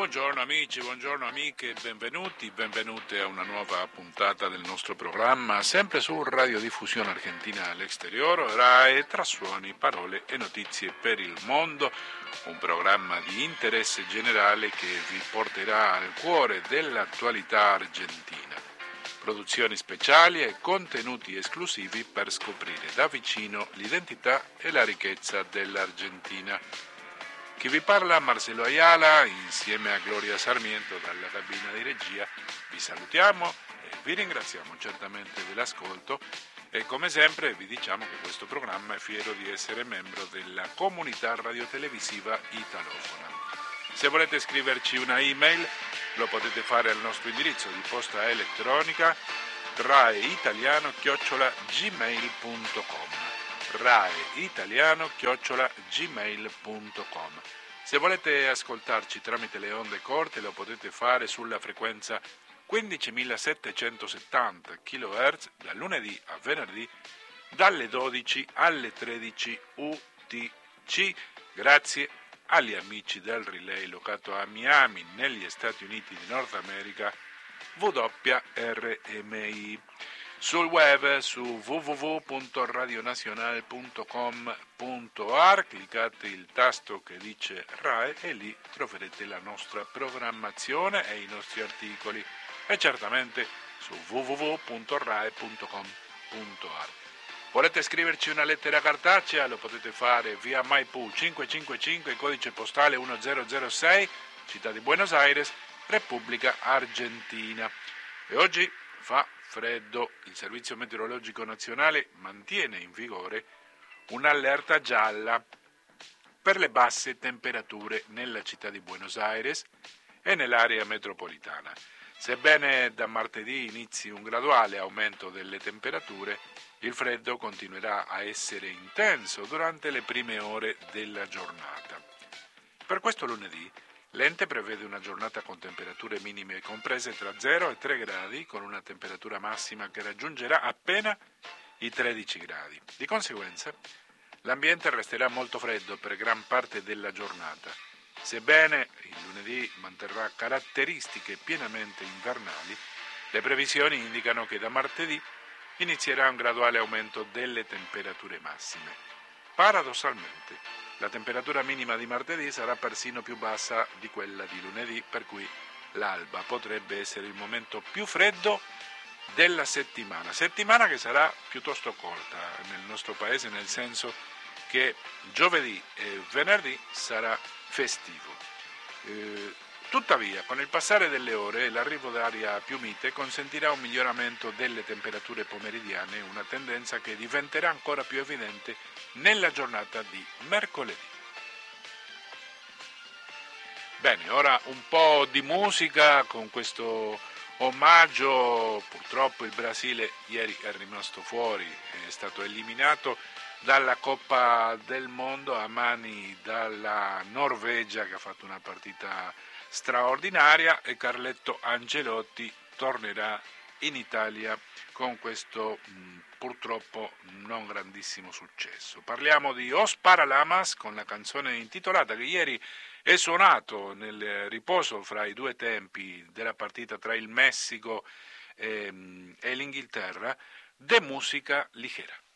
Buongiorno amici, buongiorno amiche, benvenute a una nuova puntata del nostro programma, sempre su Radiodiffusione Argentina all'Exterior, RAE, tra suoni, parole e notizie per il mondo, un programma di interesse generale che vi porterà al cuore dell'attualità argentina. Produzioni speciali e contenuti esclusivi per scoprire da vicino l'identità e la ricchezza dell'Argentina. Chi vi parla, Marcelo Ayala, insieme a Gloria Sarmiento dalla cabina di regia. Vi salutiamo e vi ringraziamo certamente dell'ascolto e come sempre vi diciamo che questo programma è fiero di essere membro della comunità radiotelevisiva italofona. Se volete scriverci una email lo potete fare al nostro indirizzo di posta elettronica raeitaliano@gmail.com raeitaliano@gmail.com. Se volete ascoltarci tramite le onde corte lo potete fare sulla frequenza 15.770 kHz dal lunedì a venerdì dalle 12 alle 13 UTC grazie agli amici del relay locato a Miami negli Stati Uniti di Nord America WRMI. Sul web su www.radionacional.com.ar cliccate il tasto che dice RAE e lì troverete la nostra programmazione e i nostri articoli e certamente su www.rae.com.ar. Volete scriverci una lettera cartacea? Lo potete fare via Maipú 555, codice postale 1006, città di Buenos Aires, Repubblica Argentina. E oggi fa freddo, il Servizio Meteorologico Nazionale mantiene in vigore un'allerta gialla per le basse temperature nella città di Buenos Aires e nell'area metropolitana. Sebbene da martedì inizi un graduale aumento delle temperature, il freddo continuerà a essere intenso durante le prime ore della giornata. Per questo lunedì l'ente prevede una giornata con temperature minime comprese tra 0 e 3 gradi, con una temperatura massima che raggiungerà appena i 13 gradi. Di conseguenza, l'ambiente resterà molto freddo per gran parte della giornata, sebbene il lunedì manterrà caratteristiche pienamente invernali. Le previsioni indicano che da martedì inizierà un graduale aumento delle temperature massime. Paradossalmente, la temperatura minima di martedì sarà persino più bassa di quella di lunedì, per cui l'alba potrebbe essere il momento più freddo della settimana che sarà piuttosto corta nel nostro paese, nel senso che giovedì e venerdì sarà festivo. Tuttavia, con il passare delle ore, l'arrivo d'aria più mite consentirà un miglioramento delle temperature pomeridiane, una tendenza che diventerà ancora più evidente nella giornata di mercoledì. Bene, ora un po' di musica con questo omaggio. Purtroppo il Brasile ieri è rimasto fuori, è stato eliminato dalla Coppa del Mondo a mani dalla Norvegia, che ha fatto una partita straordinaria, e Carletto Ancelotti tornerà in Italia con questo purtroppo non grandissimo successo. Parliamo di Os Paralamas con la canzone intitolata, che ieri è suonato nel riposo fra i due tempi della partita tra il Messico e l'Inghilterra, de música ligera.